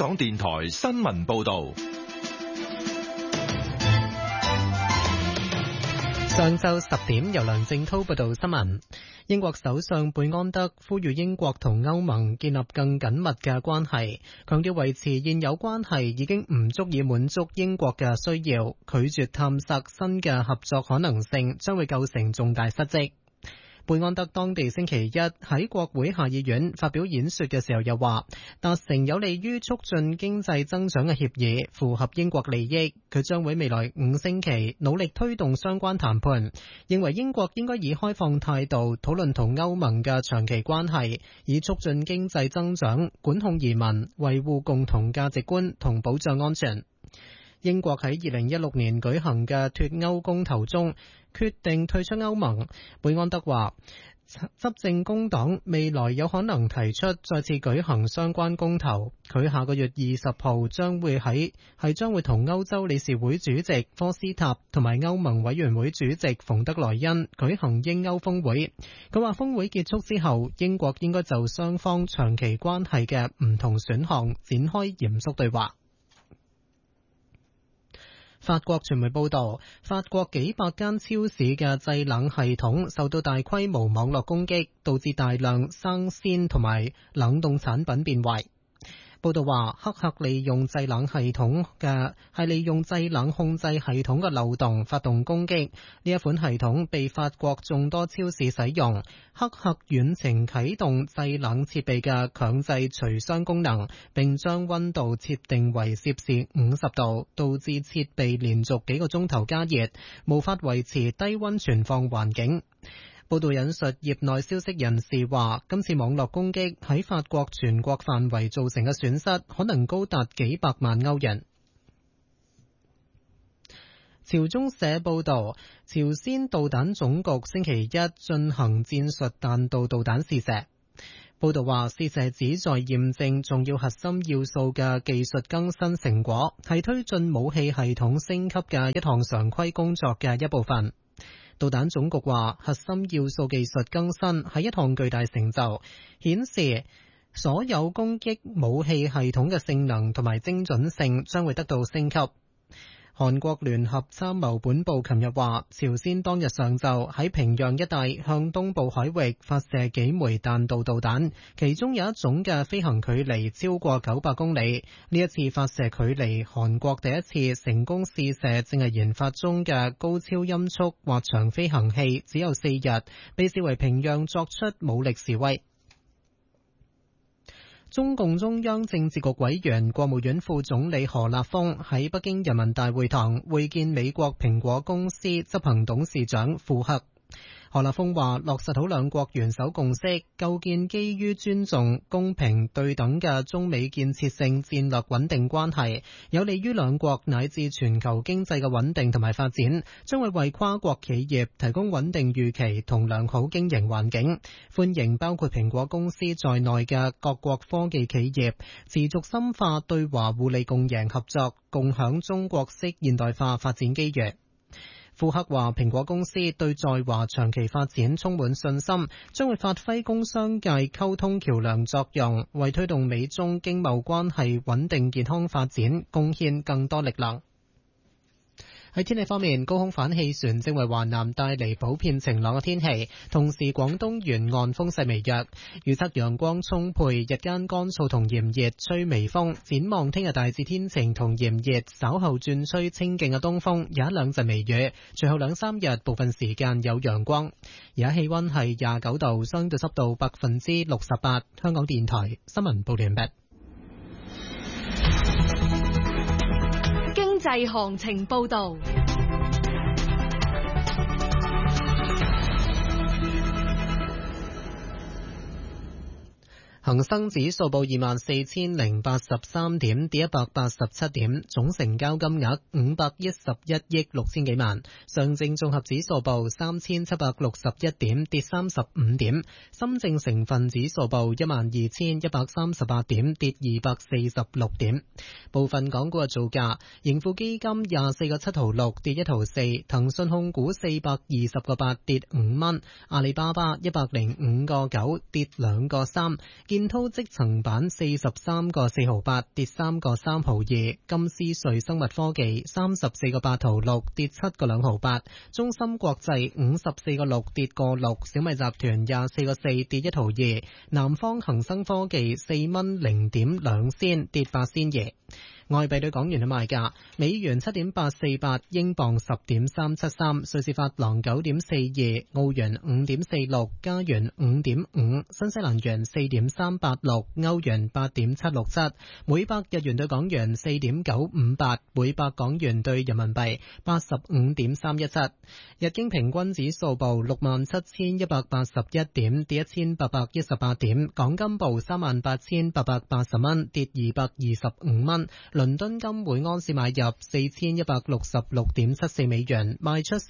港電台新聞報道。 上晝10點，由梁正濤報道新聞。英國首相貝安德呼籲英國同歐盟建立更緊密嘅關係，強調維持現有關係已經唔足以滿足英國嘅需要，拒絕探索新嘅合作可能性將會構成重大失職。貝安德當地星期一喺國會下議院發表演說嘅時候又話，達成有利於促進經濟增長嘅協議符合英國利益，佢將會未來5星期努力推動相關談判，認為英國應該以開放態度討論同歐盟嘅長期關係，以促進經濟增長、管控移民、維護共同價值觀同保障安全。英國喺2016年舉行嘅脫歐公投中決定退出歐盟。貝安德話，執政工黨未來有可能提出再次舉行相關公投。佢下個月20號將會同歐洲理事會主席科斯塔同埋歐盟委員會主席馮德萊恩舉行英歐峰會。佢話峰會結束之後，英國應該就雙方長期關係嘅唔同選項展開嚴肅對話。法國傳媒報道，法國幾百間超市嘅製冷系統受到大規模網絡攻擊，導致大量生鮮同埋冷凍產品變壞。報道話，黑客利用製冷控制系統嘅漏洞發動攻擊。呢一款系統被法國眾多超市使用。黑客遠程啟動製冷設備嘅強制除霜功能，並將溫度設定為攝氏50度，導致設備連續幾個鐘頭加熱，無法維持低溫存放環境。報道引述業內消息人士話，今次網絡攻擊喺法國全國範圍造成嘅損失可能高達幾百萬歐元。朝中社報道，朝鮮導彈總局星期一進行戰術彈道導彈試射。報道話，試射旨在驗證重要核心要素嘅技術更新成果，係推進武器系統升級嘅一項常規工作嘅一部分。導彈總局話，核心要素技術更新係一項巨大成就，顯示所有攻擊武器系統嘅性能同埋精準性將會得到升級。韓國聯合參謀本部琴日話，朝鮮當日上晝喺平壤一帶向東部海域發射幾枚彈道導彈，其中有一種嘅飛行距離超過900公里。呢一次發射距離韓國第一次成功試射正係研發中嘅高超音速滑翔飛行器只有4日，被視為平壤作出武力示威。中共中央政治局委員、國務院副總理何立峰喺北京人民大會堂會見美國蘋果公司執行董事長庫克。何立峰話，落實好兩國元首共識，構建基於尊重、公平、對等嘅中美建設性戰略穩定關係，有利於兩國乃至全球經濟嘅穩定同埋發展，將會為跨國企業提供穩定預期同良好經營環境。歡迎包括蘋果公司在內嘅各國科技企業持續深化對華互利共贏合作，共享中國式現代化發展機遇。庫克話，蘋果公司對在華長期發展充滿信心，將會發揮工商界溝通橋樑作用，為推動美中經貿關係穩定健康發展貢獻更多力量。喺天氣方面，高空反氣旋正為華南帶嚟普遍晴朗嘅天氣，同時廣東沿岸風勢微弱，預測陽光充沛，日間乾燥同炎熱，吹微風。展望聽日大致天晴同炎熱，稍後轉吹清勁嘅東風，有一兩陣微雨，隨後2-3日部分時間有陽光。而家氣溫係29度，相對濕度68%。香港電台新聞報完畢。 經濟行情報道。 恒生指數報24,083點，跌187點，總成交金額511億6千幾萬。上證綜合指數報3,761點，跌35點。深證成分指數報12,138點，跌246點。部分港股嘅造價：盈富基金24個7毫6，跌1毫4；騰訊控股420個8，跌5蚊；阿里巴巴105個9，跌2個3。 建滔積層板43個4毫8，跌3個3毫2；金斯瑞生物科技34個8毫6，跌7個2毫8；中芯國際54個6，跌個6；小米集團24個4，跌1毫2；南方恒生科技4蚊0.2仙，跌8仙2。外幣對港元嘅賣價：美元7.848，英鎊10.373，瑞士法郎9.42，澳元5.46，加元5.5，新西蘭元4.386，歐元8.767，每百日元對港元4.958，每百港元對人民幣85.317。日經平均指數報67,181點，跌1818點；港金報38,880蚊，跌225蚊。倫敦金每盎司買入4166.74美元，賣出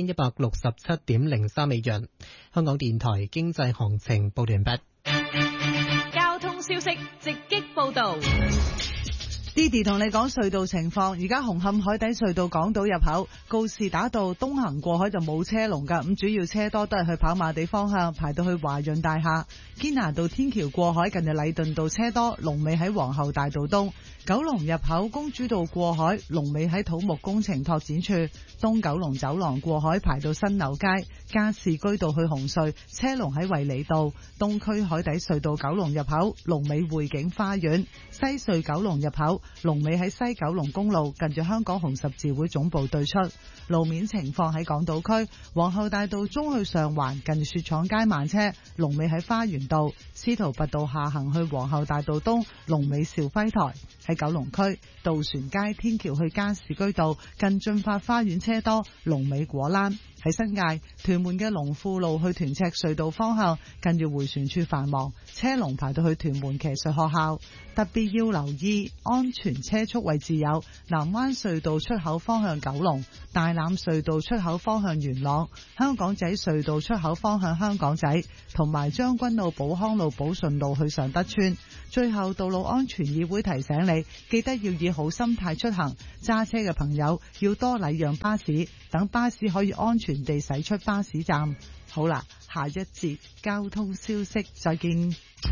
4167.03美元。香港電台經濟行情報完畢。 交通消息直擊報道。 Didi 同你講隧道情況，而家紅磡海底隧道港島入口告士打道東行過海就冇車龍㗎，咁主要車多都係去跑馬地方向，排到去華潤大廈。堅拿道天橋過海近住禮頓道車多，龍尾喺皇后大道東。九龍入口公主道過海，龍尾喺土木工程拓展處。東九龍走廊過海排到新樓街，加士居道去紅隧車龍喺衛理道。東區海底隧道九龍入口龍尾匯景花園，西隧九龍入口龍尾喺西九龍公路近住香港紅十字會總部對出。路面情況喺港島區皇后大道中去上環近住雪廠街慢車，龍尾喺花園道。司徒拔道下行去皇后大道東龍尾兆輝台。喺九龍區渡船街天橋去加士居道近駿發花園車多，龍尾果欄。喺新界屯門嘅龍富路去屯赤隧道方向近住迴旋處繁忙，車龍排到去屯門騎術學校。特別要留意安全車速位置有南灣隧道出口方向九龍、大欖隧道出口方向元朗、香港仔隧道出口方向香港仔，同埋將軍澳寶康路寶順路去尚德村。最後，道路安全議會提醒你，記得要以好心態出行，揸車嘅朋友要多禮讓巴士，等巴士可以安全地駛出巴士站。好啦，下一節交通消息再見。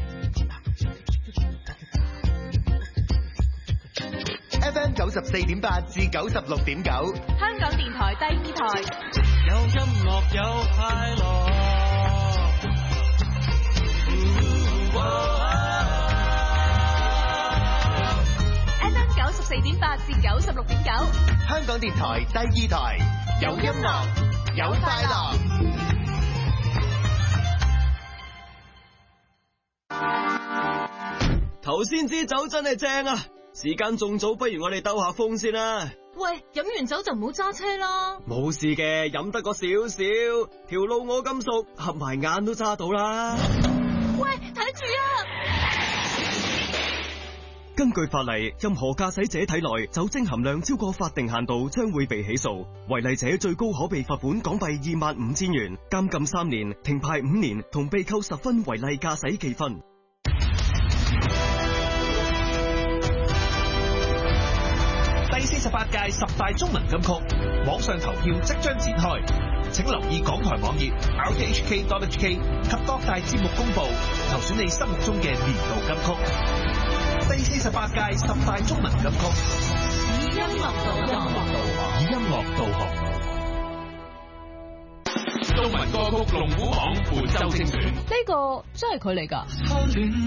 FM 94.8至96.9， 香港電台第二台。 有音樂有快樂。 FM 94.8至96.9， 香港電台第二台，有音樂有快樂。 頭先支酒真係正啊！時間仲早，不如我哋兜下風先啦。 喂，飲完酒就唔好揸車啦。 冇事嘅，飲得個少少，條路我咁熟，合埋眼都揸到啦。 喂，睇住啊！ 根據法例，任何駕駛者體內酒精含量超過法定限度，將會被起訴。違例者最高可被罰款港幣25,000元、監禁3年、停牌5年，同被扣10分違例駕駛記分。 第48屆10大中文金曲網上投票即將展開，請留意港台網頁 rthk.hk 及各大節目公佈，投選你心目中嘅年度金曲。第48屆10大中文金曲， 以音樂導航。 中文歌曲龍虎榜本周精選， 呢個真係佢嚟㗎。